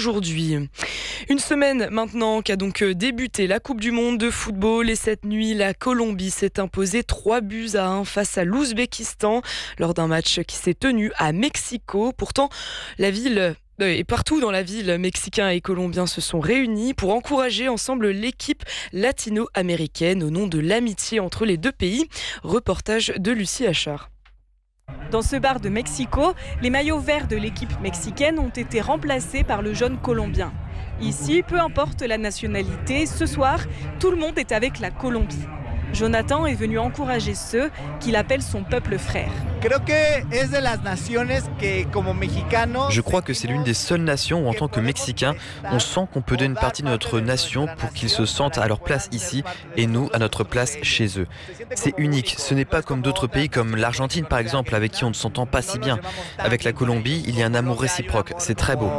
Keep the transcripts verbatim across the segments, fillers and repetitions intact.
aujourd'hui. Une semaine maintenant qu'a donc débuté la Coupe du Monde de football et cette nuit, la Colombie s'est imposée trois buts à un face à l'Ouzbékistan lors d'un match qui s'est tenu à Mexico. Pourtant, la ville... Et partout dans la ville, Mexicains et Colombiens se sont réunis pour encourager ensemble l'équipe latino-américaine au nom de l'amitié entre les deux pays. Reportage de Lucie Achard. Dans ce bar de Mexico, les maillots verts de l'équipe mexicaine ont été remplacés par le jaune colombien. Ici, peu importe la nationalité, ce soir, tout le monde est avec la Colombie. Jonathan est venu encourager ceux qu'il appelle son peuple frère. Je crois que c'est l'une des seules nations où, en tant que Mexicains, on sent qu'on peut donner une partie de notre nation pour qu'ils se sentent à leur place ici et nous à notre place chez eux. C'est unique, ce n'est pas comme d'autres pays comme l'Argentine par exemple, avec qui on ne s'entend pas si bien. Avec la Colombie, il y a un amour réciproque, c'est très beau.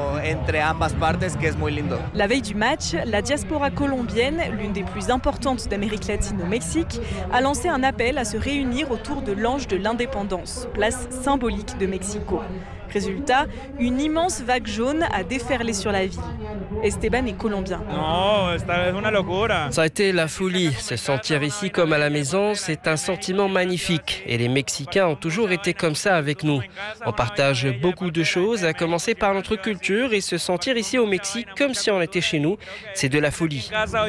La veille du match, la diaspora colombienne, l'une des plus importantes d'Amérique latine au Mexique, a lancé un appel à se réunir autour de l'Ange de l'Indépendance, place symbolique de Mexico. Résultat, une immense vague jaune a déferlé sur la ville. Esteban est colombien. Ça a été la folie. Se sentir ici comme à la maison, c'est un sentiment magnifique. Et les Mexicains ont toujours été comme ça avec nous. On partage beaucoup de choses, à commencer par notre culture et se sentir ici au Mexique comme si on était chez nous, c'est de la folie.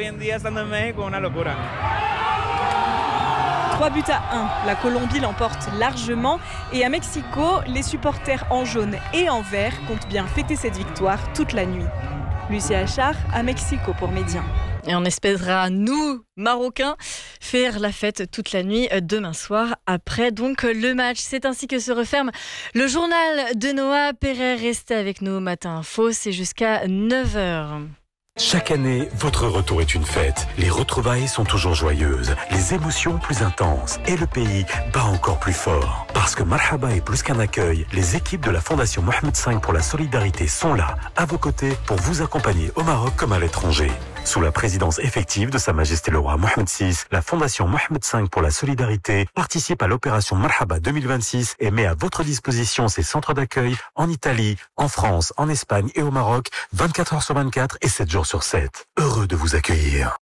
trois buts à un, la Colombie l'emporte largement et à Mexico, les supporters en jaune et en vert comptent bien fêter cette victoire toute la nuit. Lucie Achard à Mexico pour Média. Et on espérera, nous, Marocains, faire la fête toute la nuit demain soir après donc le match. C'est ainsi que se referme le journal de Noah Perret. Restez avec nous au Matin Info, c'est jusqu'à neuf heures. Chaque année, votre retour est une fête. Les retrouvailles sont toujours joyeuses, les émotions plus intenses et le pays bat encore plus fort. Parce que Marhaba est plus qu'un accueil, les équipes de la Fondation Mohamed cinq pour la solidarité sont là, à vos côtés, pour vous accompagner au Maroc comme à l'étranger. Sous la présidence effective de Sa Majesté le Roi Mohamed six, la Fondation Mohamed cinq pour la solidarité participe à l'opération Marhaba deux mille vingt-six et met à votre disposition ses centres d'accueil en Italie, en France, en Espagne et au Maroc, vingt-quatre heures sur vingt-quatre et sept jours sur sept. Heureux de vous accueillir.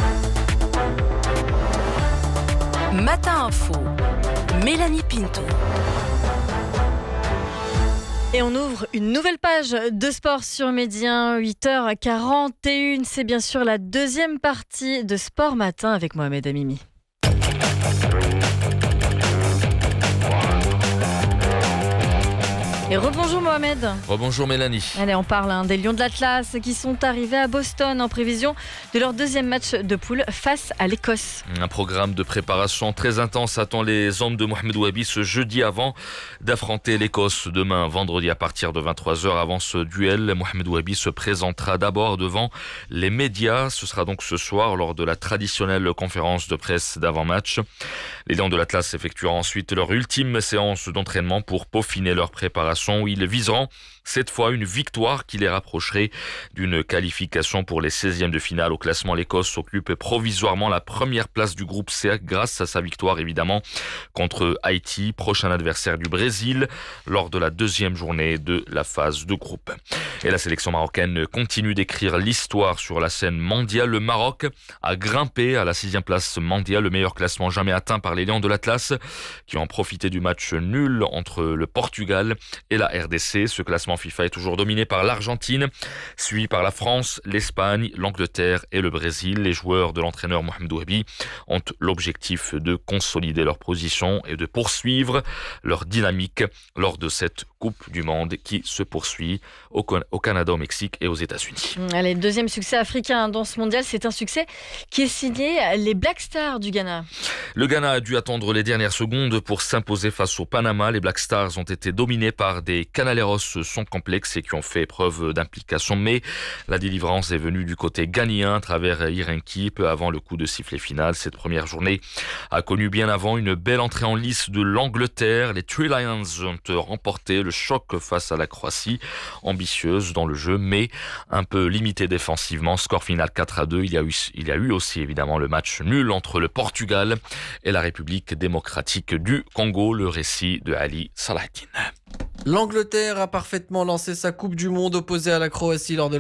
Matin Info, Mélanie Pinto. Et on ouvre une nouvelle page de sport sur Média, huit heures quarante et une. C'est bien sûr la deuxième partie de Sport Matin avec Mohamed Amimi. Et rebonjour Mohamed. Rebonjour Mélanie. Allez, on parle hein, des Lions de l'Atlas qui sont arrivés à Boston en prévision de leur deuxième match de poule face à l'Écosse. Un programme de préparation très intense attend les hommes de Mohamed Wabi ce jeudi avant d'affronter l'Écosse demain vendredi à partir de vingt-trois heures. Avant ce duel, Mohamed Wabi se présentera d'abord devant les médias. Ce sera donc ce soir lors de la traditionnelle conférence de presse d'avant-match. Les Lions de l'Atlas effectueront ensuite leur ultime séance d'entraînement pour peaufiner leur préparation où ils viseront cette fois une victoire qui les rapprocherait d'une qualification pour les seizièmes de finale au classement. L'Écosse occupe provisoirement la première place du groupe C grâce à sa victoire évidemment contre Haïti, prochain adversaire du Brésil lors de la deuxième journée de la phase de groupe. Et la sélection marocaine continue d'écrire l'histoire sur la scène mondiale. Le Maroc a grimpé à la sixième place mondiale, le meilleur classement jamais atteint par les Lions de l'Atlas qui ont profité du match nul entre le Portugal et la R D C. Ce classement FIFA est toujours dominé par l'Argentine, suivi par la France, l'Espagne, l'Angleterre et le Brésil. Les joueurs de l'entraîneur Mohamed Wabi ont l'objectif de consolider leur position et de poursuivre leur dynamique lors de cette Coupe du Monde qui se poursuit au, au Canada, au Mexique et aux États-Unis. Allez, deuxième succès africain dans ce mondial, c'est un succès qui est signé les Black Stars du Ghana. Le Ghana a dû attendre les dernières secondes pour s'imposer face au Panama. Les Black Stars ont été dominés par des Canaleros sans complexe et qui ont fait preuve d'implication, mais la délivrance est venue du côté ghanéen à travers Irenki peu avant le coup de sifflet final. Cette première journée a connu bien avant une belle entrée en lice de l'Angleterre. Les Three Lions ont remporté le choc face à la Croatie, ambitieuse dans le jeu mais un peu limitée défensivement. Score final quatre à deux. Il y a eu, il y a eu aussi évidemment le match nul entre le Portugal et la République démocratique du Congo. Le récit de Ali Salahdine. L'Angleterre a parfaitement lancé sa Coupe du Monde opposée à la Croatie lors de